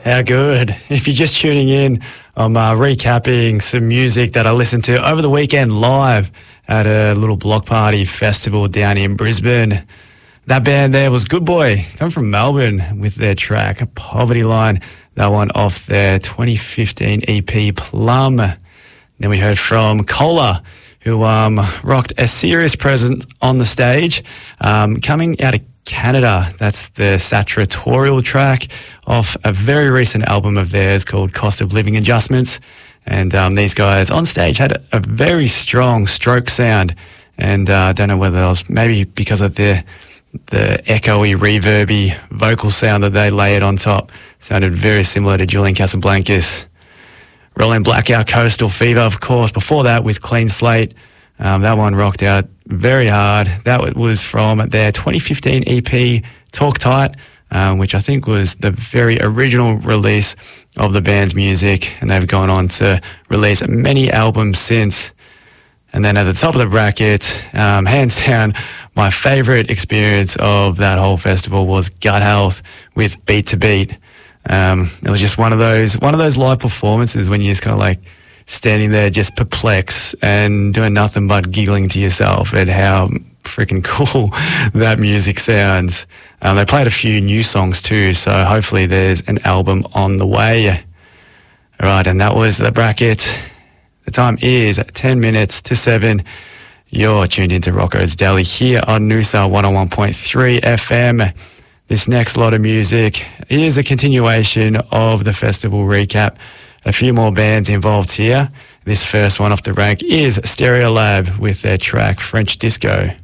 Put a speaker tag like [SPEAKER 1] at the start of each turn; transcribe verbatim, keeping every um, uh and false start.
[SPEAKER 1] How good. If you're just tuning in, I'm uh, recapping some music that I listened to over the weekend live at a little block party festival down in Brisbane. That band there was Good Boy, coming from Melbourne with their track Poverty Line. That one off their twenty fifteen E P Plum. Then we heard from Cola, who um, rocked a serious presence on the stage, um, coming out of Canada. That's the Satratorial track off a very recent album of theirs called Cost of Living Adjustments. And um, these guys on stage had a, a very strong stroke sound. And I uh, don't know whether it was maybe because of the the echoey, reverby vocal sound that they layered on top. Sounded very similar to Julian Casablancas. Rolling Blackout, Coastal Fever, of course. Before that, with Clean Slate. Um, that one rocked out very hard. That was from their twenty fifteen E P, Talk Tight, um, which I think was the very original release of the band's music. And they've gone on to release many albums since. And then at the top of the bracket, um, hands down, my favourite experience of that whole festival was Gut Health with Beat to Beat. Um, it was just one of those one of those live performances when you just kind of like standing there just perplexed and doing nothing but giggling to yourself at how freaking cool that music sounds. Um, they played a few new songs too, so hopefully there's an album on the way. All right, and that was the bracket. The time is ten minutes to seven. You're tuned into Rocco's Daily here on Noosa one oh one point three F M. This next lot of music is a continuation of the festival recap. A few more bands involved here. This first one off the rank is Stereolab with their track French Disco.